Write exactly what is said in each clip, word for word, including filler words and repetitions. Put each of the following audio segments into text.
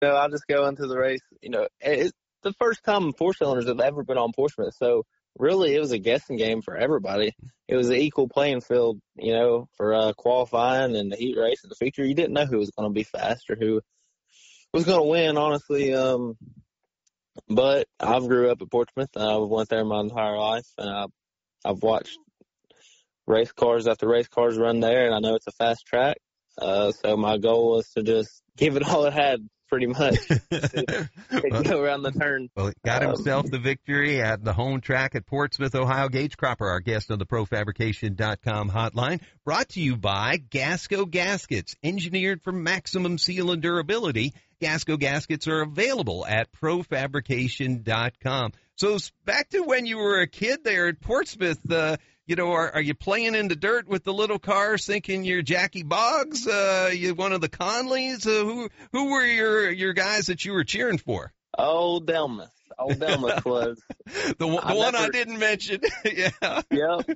know, I just go into the race. You know, it's the first time four cylinders have ever been on Portsmouth, so really it was a guessing game for everybody. It was an equal playing field, you know, for uh, qualifying and the heat race and the feature. You didn't know who was going to be fast or who was going to win, honestly. Um, but I've grew up at Portsmouth. I went there my entire life, and I, I've watched race cars after race cars run there, and I know it's a fast track. Uh, so my goal was to just give it all it had, pretty much, to, to go around the turn. Well, he got himself um, the victory at the home track at Portsmouth, Ohio. Gage Cropper, our guest on the Pro Fabrication dot com hotline, brought to you by Gasco Gaskets, engineered for maximum seal and durability. Gasco Gaskets are available at Pro Fabrication dot com. So back to when you were a kid there at Portsmouth, uh, you know, are, are you playing in the dirt with the little cars thinking you're Jackie Boggs, uh, you one of the Conleys? Uh, who who were your your guys that you were cheering for? Old Delmas. Old Delmas was. the the I one never, I didn't mention. Yeah. Yep.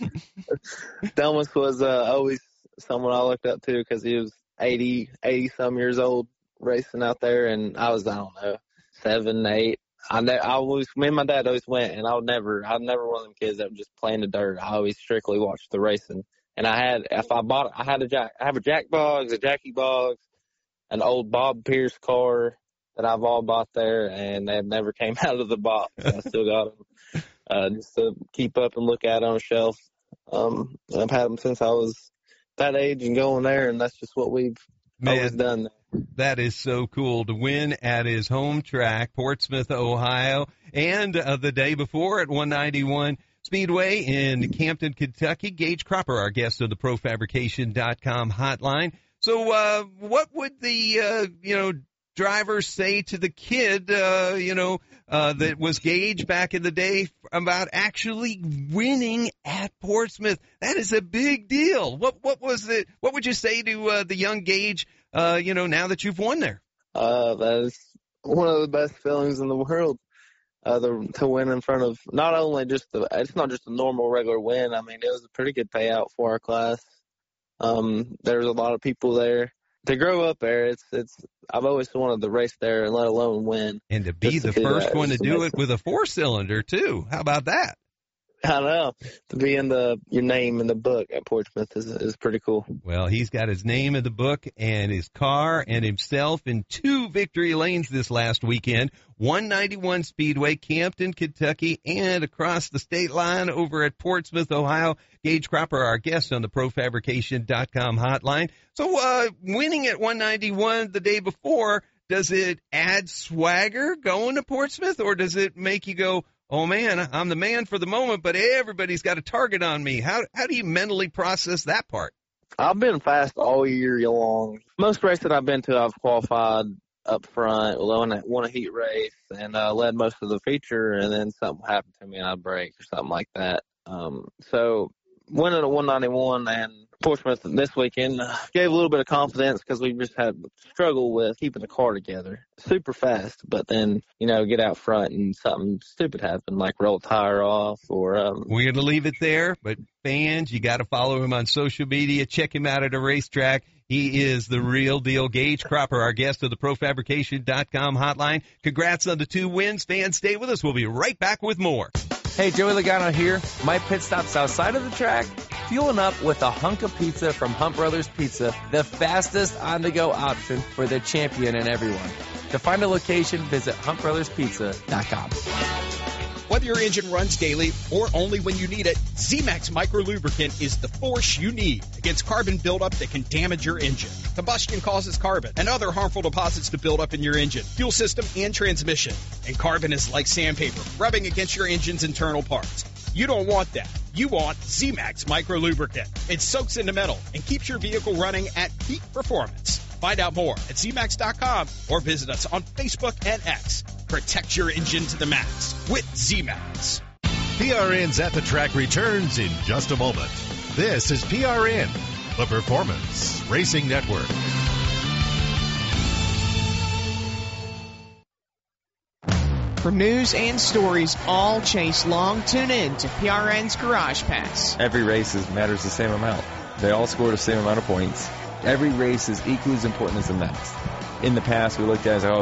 Delmas was uh, always someone I looked up to because he was eighty, eighty-some years old racing out there, and I was, I don't know, seven, eight. I, ne- I always, me and my dad always went, and I would never, I was never one of them kids that would just play in the dirt. I always strictly watched the racing. And I had, if I bought, I had a Jack, I have a Jack Boggs, a Jackie Boggs, an old Bob Pierce car that I've all bought there, and they never came out of the box. I still got them, uh, just to keep up and look at on a shelf. Um, I've had them since I was that age and going there, and that's just what we've Man. always done there. That is so cool to win at his home track, Portsmouth, Ohio, and uh, the day before at one ninety-one Speedway in Campton, Kentucky. Gage Cropper, our guest on the Pro Fabrication dot com hotline. So uh, what would the, uh, you know, drivers say to the kid, uh, you know, uh, that was Gage back in the day about actually winning at Portsmouth? That is a big deal. What what was it? What would you say to uh, the young Gage, uh, you know, now that you've won there? Uh, that is one of the best feelings in the world, uh, the, to win in front of not only just the, it's not just a normal regular win. I mean, it was a pretty good payout for our class. Um, there was a lot of people there. To grow up there, it's, it's, I've always wanted to race there, let alone win. And to be the first one to do it with a four cylinder too. How about that? I know. To be in the your name in the book at Portsmouth is is pretty cool. Well, he's got his name in the book and his car and himself in two victory lanes this last weekend. one ninety-one Speedway, Campton, Kentucky, and across the state line over at Portsmouth, Ohio. Gage Cropper, our guest on the Pro Fabrication dot com hotline. So, uh, winning at one ninety-one the day before, does it add swagger going to Portsmouth, or does it make you go, oh man, I'm the man for the moment, but everybody's got a target on me? How how do you mentally process that part? I've been fast all year long. Most races that I've been to, I've qualified up front, won a, won a heat race, and uh, led most of the feature, and then something happened to me and I braked or something like that. Um, so winning a one ninety-one and Portsmouth this weekend gave a little bit of confidence because we just had struggle with keeping the car together. Super fast, but then, you know, get out front and something stupid happened, like roll a tire off or... Um, We're going to leave it there, but fans, you got to follow him on social media. Check him out at a racetrack. He is the real deal. Gage Cropper, our guest of the Pro Fabrication dot com hotline. Congrats on the two wins. Fans, stay with us. We'll be right back with more. Hey, Joey Logano here. My pit stop's outside of the track, fueling up with a hunk of pizza from Hunt Brothers Pizza, the fastest on-the-go option for the champion and everyone. To find a location, visit hunt brothers pizza dot com. Whether your engine runs daily or only when you need it, Z-Max Micro Lubricant is the force you need against carbon buildup that can damage your engine. Combustion causes carbon and other harmful deposits to build up in your engine, fuel system, and transmission. And carbon is like sandpaper, rubbing against your engine's internal parts. You don't want that. You want Z-Max Micro Lubricant. It soaks into metal and keeps your vehicle running at peak performance. Find out more at Z max dot com or visit us on Facebook and X. Protect your engine to the max with Z-Max. P R N's At the Track returns in just a moment. This is P R N, the Performance Racing Network. For news and stories all chase long, tune in to P R N's Garage Pass. Every race is, matters the same amount. They all score the same amount of points. Every race is equally as important as the next. In the past, we looked at it as, oh,